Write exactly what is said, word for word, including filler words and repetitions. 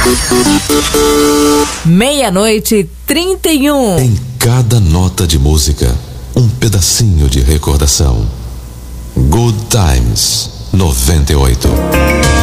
Meia-noite e trinta e um. Em cada nota de música, um pedacinho de recordação. Good Times noventa e oito.